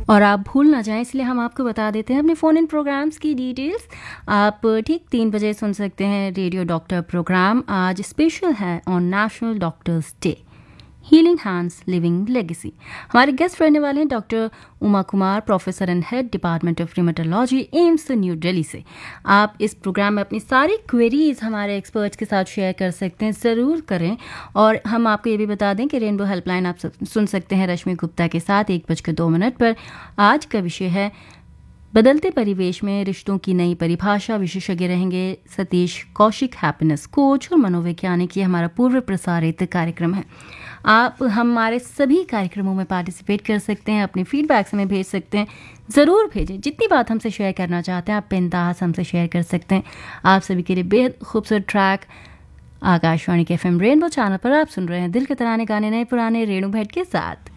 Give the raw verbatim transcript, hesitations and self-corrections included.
और आप भूल ना जाएं, इसलिए हम आपको बता देते हैं अपने फ़ोन इन प्रोग्राम्स की डिटेल्स। आप ठीक तीन बजे सुन सकते हैं रेडियो डॉक्टर प्रोग्राम। आज स्पेशल है on national doctors day, healing hands living legacy. हमारे गेस्ट रहने वाले हैं doctor Uma Kumar, professor and head department of रिमेटोलॉजी, AIIMS new Delhi से। आप इस प्रोग्राम में अपनी सारी क्वेरीज हमारे एक्सपर्ट्स के साथ शेयर कर सकते हैं, ज़रूर करें। और हम आपको ये भी बता दें कि रेनबो हेल्पलाइन आप सुन सकते हैं रश्मि गुप्ता के साथ एक बजकर दो मिनट पर। आज का विषय है बदलते परिवेश में रिश्तों की नई परिभाषा। विशेषज्ञ रहेंगे सतीश कौशिक, हैप्पीनेस कोच और मनोवैज्ञानिक। ये हमारा पूर्व प्रसारित कार्यक्रम है। आप हमारे सभी कार्यक्रमों में पार्टिसिपेट कर सकते हैं, अपने फीडबैक्स हमें भेज सकते हैं, ज़रूर भेजें। जितनी बात हमसे शेयर करना चाहते हैं आप बिंदास हमसे शेयर कर सकते हैं। आप सभी के लिए बेहद खूबसूरत ट्रैक आकाशवाणी के एफ एम रेनबो चैनल पर आप सुन रहे हैं दिल के तराने गाने नए पुराने रेणु भट्ट के साथ।